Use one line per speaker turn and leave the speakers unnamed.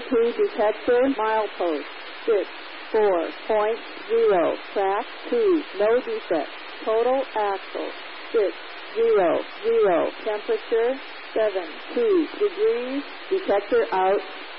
2 detector, milepost 64.0, track 2, no defect, total axle 600, temperature 72 degrees, detector out,